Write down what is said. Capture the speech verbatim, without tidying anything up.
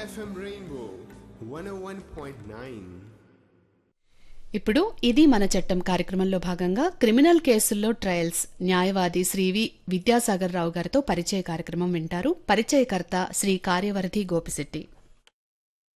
F M Rainbow one ఓ one point nine. ఇప్పుడు ఇది మన చట్టం కార్యక్రమంలో భాగంగా క్రిమినల్ కేసుల్లో ట్రయల్స్ న్యాయవాది శ్రీ వి విద్యాసాగర్ రావు గారితో పరిచయ కార్యక్రమం వింటారు. పరిచయకర్త శ్రీ కార్యవరధి గోపిశెట్టి.